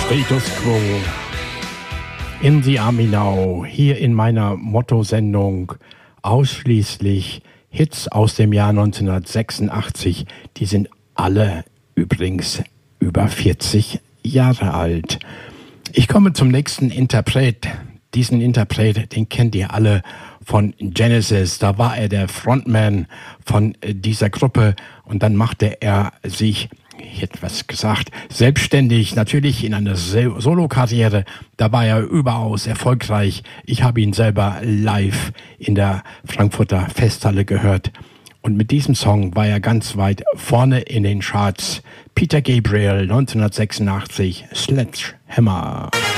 Status Quo in the Army Now, hier in meiner Motto-Sendung ausschließlich Hits aus dem Jahr 1986. Die sind alle übrigens über 40 Jahre alt. Ich komme zum nächsten Interpret. Diesen Interpret, den kennt ihr alle von Genesis. Da war er der Frontman von dieser Gruppe und dann machte er sich, ich hätte was gesagt, selbstständig, natürlich in einer Solo-Karriere. Da war er überaus erfolgreich. Ich habe ihn selber live in der Frankfurter Festhalle gehört. Und mit diesem Song war er ganz weit vorne in den Charts. Peter Gabriel, 1986, Sledgehammer.